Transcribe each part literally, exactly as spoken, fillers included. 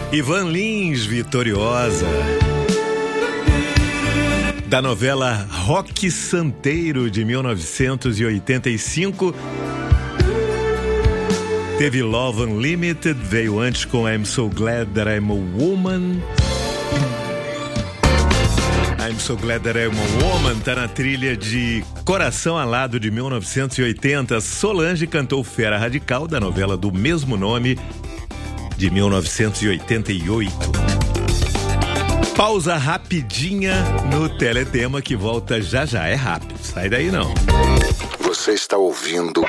Ivan Lins, Vitoriosa. Da novela Roque Santeiro, de mil novecentos e oitenta e cinco. Teve Love Unlimited, veio antes com I'm So Glad That I'm a Woman. I'm So Glad That I'm a Woman tá na trilha de Coração Alado, de mil novecentos e oitenta. Solange cantou Fera Radical, da novela do mesmo nome, de mil novecentos e oitenta e oito. Pausa rapidinha no Teletema, que volta já já. É rápido, sai daí não. Você está ouvindo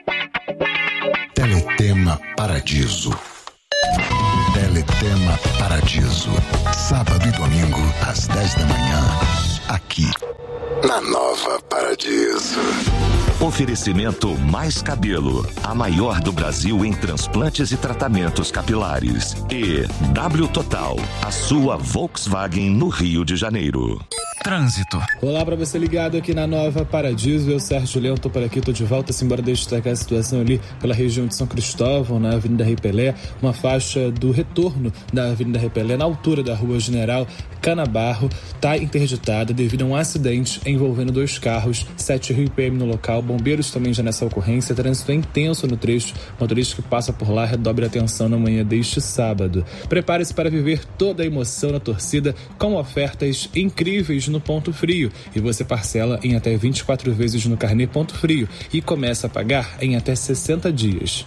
Teletema Paradiso. Teletema Paradiso. Sábado e domingo, às dez da manhã. Aqui, na Nova Paradiso. Oferecimento Mais Cabelo, a maior do Brasil em transplantes e tratamentos capilares. E W Total, a sua Volkswagen no Rio de Janeiro. Trânsito. Olá pra você ligado aqui na Nova Paradiso, eu, Sérgio Leão, tô por aqui, tô de volta, assim, bora destacar a situação ali pela região de São Cristóvão, na Avenida Rei Pelé, uma faixa do retorno da Avenida Rei Pelé, na altura da Rua General Canabarro, tá interditada devido a um acidente envolvendo dois carros, sete R P M no local, bombeiros também já nessa ocorrência, trânsito é intenso no trecho, motorista que passa por lá redobre a atenção na manhã deste sábado. Prepare-se para viver toda a emoção na torcida com ofertas incríveis no Ponto Frio, e você parcela em até vinte e quatro vezes no carnê Ponto Frio e começa a pagar em até sessenta dias.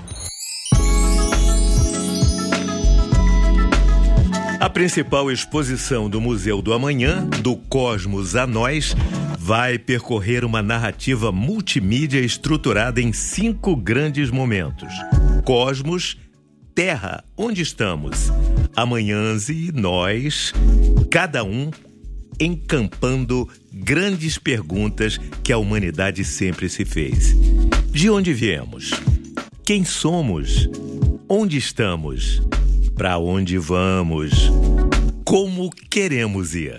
A principal exposição do Museu do Amanhã, do Cosmos a Nós, vai percorrer uma narrativa multimídia estruturada em cinco grandes momentos. Cosmos, Terra, onde estamos? Amanhãs e nós, cada um encampando grandes perguntas que a humanidade sempre se fez. De onde viemos? Quem somos? Onde estamos? Para onde vamos? Como queremos ir?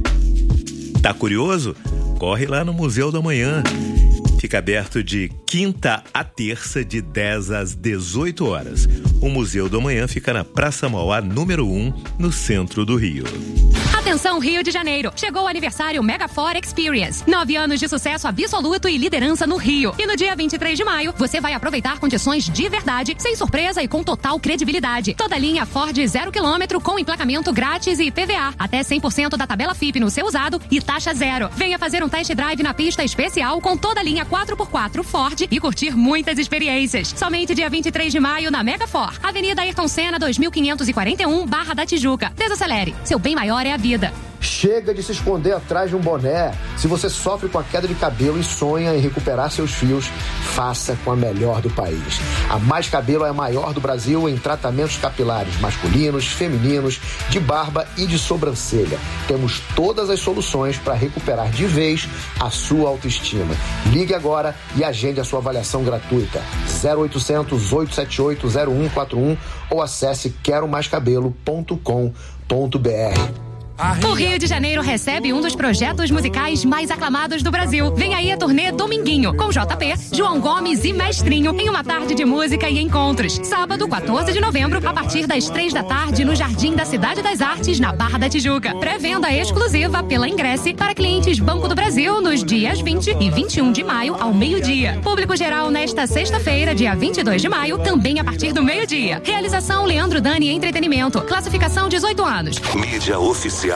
Tá curioso? Corre lá no Museu do Amanhã. Fica aberto de quinta a terça, de dez às dezoito horas. O Museu do Amanhã fica na Praça Mauá, número um, no centro do Rio. Atenção, Rio de Janeiro! Chegou o aniversário Megafor Experience. Nove anos de sucesso absoluto e liderança no Rio. E no dia vinte e três de maio, você vai aproveitar condições de verdade, sem surpresa e com total credibilidade. Toda linha Ford zero quilômetro com emplacamento grátis e I P V A. Até cem por cento da tabela F I P no seu usado e taxa zero. Venha fazer um test drive na pista especial com toda a linha quatro por quatro Ford e curtir muitas experiências. Somente dia vinte e três de maio na Megafor. Avenida Ayrton Senna, dois mil quinhentos e quarenta e um, Barra da Tijuca. Desacelere. Seu bem maior é a vida. Chega de se esconder atrás de um boné. Se você sofre com a queda de cabelo e sonha em recuperar seus fios, faça com a melhor do país. A Mais Cabelo é a maior do Brasil em tratamentos capilares masculinos, femininos, de barba e de sobrancelha. Temos todas as soluções para recuperar de vez a sua autoestima. Ligue agora e agende a sua avaliação gratuita. zero oitocentos, oito sete oito, zero um quatro um ou acesse quero mais cabelo ponto com ponto b r. O Rio de Janeiro recebe um dos projetos musicais mais aclamados do Brasil. Vem aí a turnê Dominguinho, com J P, João Gomes e Mestrinho, em uma tarde de música e encontros. Sábado, quatorze de novembro, a partir das três da tarde, no Jardim da Cidade das Artes, na Barra da Tijuca. Pré-venda exclusiva pela Ingresse para clientes Banco do Brasil nos dias vinte e vinte e um de maio, ao meio-dia. Público geral nesta sexta-feira, dia vinte e dois de maio, também a partir do meio-dia. Realização Leandro Dani Entretenimento. Classificação dezoito anos. Mídia oficial.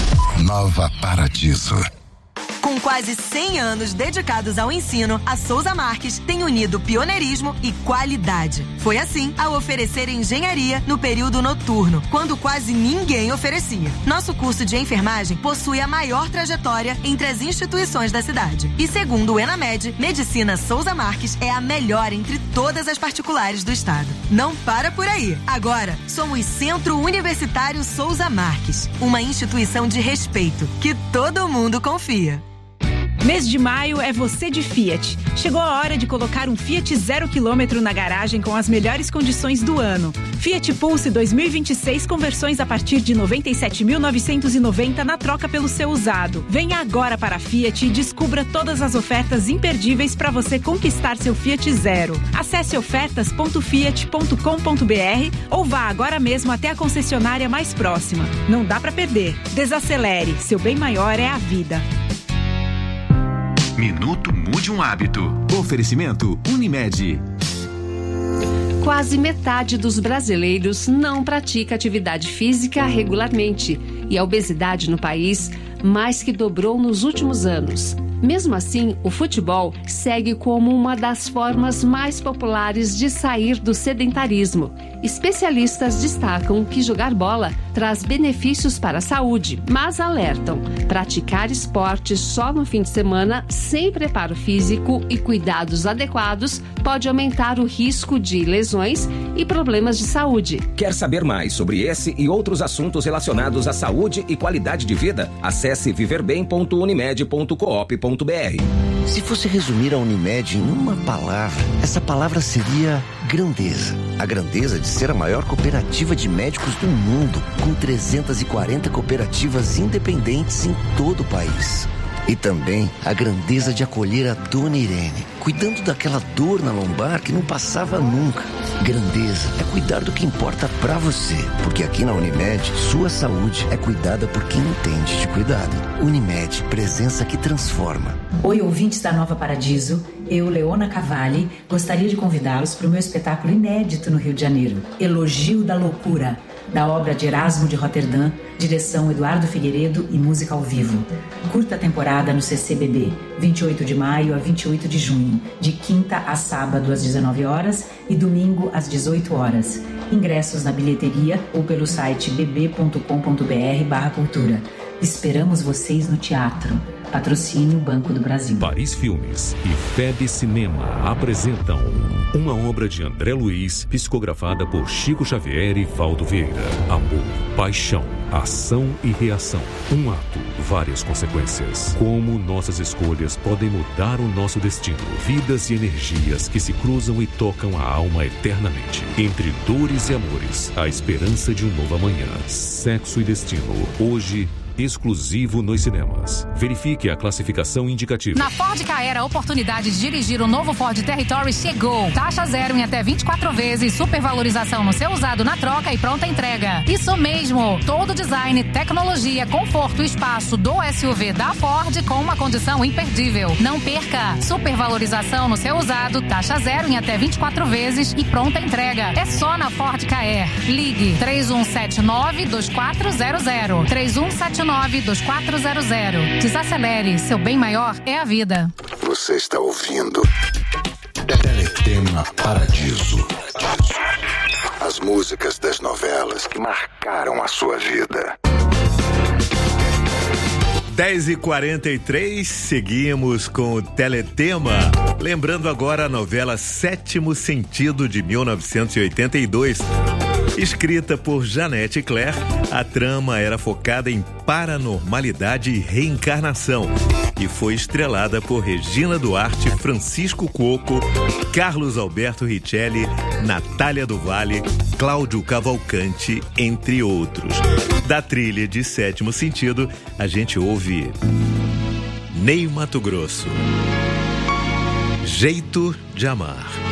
Nova Paradiso. Com quase cem anos dedicados ao ensino, a Souza Marques tem unido pioneirismo e qualidade. Foi assim ao oferecer engenharia no período noturno, quando quase ninguém oferecia. Nosso curso de enfermagem possui a maior trajetória entre as instituições da cidade. E segundo o Enamed, Medicina Souza Marques é a melhor entre todas as particulares do estado. Não para por aí. Agora, somos Centro Universitário Souza Marques, uma instituição de respeito que todo mundo confia. Mês de maio é você de Fiat. Chegou a hora de colocar um Fiat zero quilômetro na garagem com as melhores condições do ano. Fiat Pulse dois mil e vinte e seis com versões a partir de noventa e sete mil novecentos e noventa na troca pelo seu usado. Venha agora para a Fiat e descubra todas as ofertas imperdíveis para você conquistar seu Fiat Zero. Acesse ofertas ponto fiat ponto com ponto br ou vá agora mesmo até a concessionária mais próxima. Não dá para perder. Desacelere. Seu bem maior é a vida. Minuto Mude um Hábito. Oferecimento Unimed. Quase metade dos brasileiros não pratica atividade física regularmente e a obesidade no país mais que dobrou nos últimos anos. Mesmo assim, o futebol segue como uma das formas mais populares de sair do sedentarismo. Especialistas destacam que jogar bola traz benefícios para a saúde, mas alertam: praticar esporte só no fim de semana, sem preparo físico e cuidados adequados, pode aumentar o risco de lesões e problemas de saúde. Quer saber mais sobre esse e outros assuntos relacionados à saúde e qualidade de vida? Acesse viver bem ponto unimed ponto coop ponto br. Se fosse resumir a Unimed em uma palavra, essa palavra seria grandeza. A grandeza de ser a maior cooperativa de médicos do mundo, com trezentas e quarenta cooperativas independentes em todo o país. E também a grandeza de acolher a Dona Irene, cuidando daquela dor na lombar que não passava nunca. Grandeza é cuidar do que importa pra você, porque aqui na Unimed, sua saúde é cuidada por quem entende de cuidado. Unimed, presença que transforma. Oi, ouvintes da Nova Paradiso. Eu, Leona Cavalli, gostaria de convidá-los para o meu espetáculo inédito no Rio de Janeiro, Elogio da Loucura, da obra de Erasmo de Roterdã, direção Eduardo Figueiredo e música ao vivo. Curta temporada no C C B B, vinte e oito de maio a vinte e oito de junho, de quinta a sábado às dezenove horas e domingo às dezoito horas. Ingressos na bilheteria ou pelo site b b ponto com ponto b r barra cultura. Esperamos vocês no teatro. Patrocínio Banco do Brasil. Paris Filmes e F E B Cinema apresentam uma obra de André Luiz, psicografada por Chico Xavier e Valdo Vieira. Amor, paixão, ação e reação. Um ato, várias consequências. Como nossas escolhas podem mudar o nosso destino. Vidas e energias que se cruzam e tocam a alma eternamente. Entre dores e amores, a esperança de um novo amanhã. Sexo e destino. Hoje, exclusivo nos cinemas. Verifique a classificação indicativa. Na Ford Ka Era, a oportunidade de dirigir o novo Ford Territory chegou. Taxa zero em até vinte e quatro vezes, supervalorização no seu usado na troca e pronta entrega. Isso mesmo! Todo design, tecnologia, conforto e espaço do S U V da Ford com uma condição imperdível. Não perca! Supervalorização no seu usado, taxa zero em até vinte e quatro vezes e pronta entrega. É só na Ford Ka Era. Ligue três um sete nove, dois quatro zero zero. três um sete nove, dois quatro zero zero. Desacelere, seu bem maior é a vida. Você está ouvindo Teletema Paradiso. As músicas das novelas que marcaram a sua vida. dez e quarenta e três, seguimos com o Teletema. Lembrando agora a novela Sétimo Sentido, de mil novecentos e oitenta e dois. Escrita por Janete Claire, a trama era focada em paranormalidade e reencarnação e foi estrelada por Regina Duarte, Francisco Cuoco, Carlos Alberto Richelli, Natália do Vale, Cláudio Cavalcante, entre outros. Da trilha de Sétimo Sentido, a gente ouve Ney Matogrosso, Jeito de Amar.